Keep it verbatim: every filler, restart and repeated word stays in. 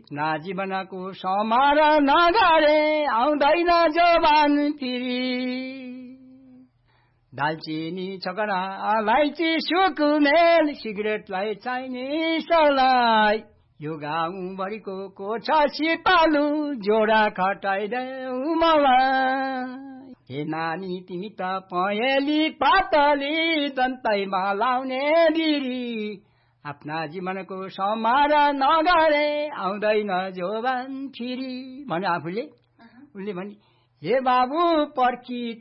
आफ्ना जीवनको समार नगरे आउँदैन जवान फेरि दालचिनी छकरा अलैँची सुकुमेल सिगरेटलाई चाहिने सलाई यो गाउँभरिको को छ सिपालु जोडा खटाइदेऊ मलाई हे नानी तिमी त पहेँली पातली दन्तैमा लाउने बिरी आफ्ना जीवनको समार नगरे आउँदैन जोबान छिरी भन्यो आफूले उसले भने हे बाबु पर्खी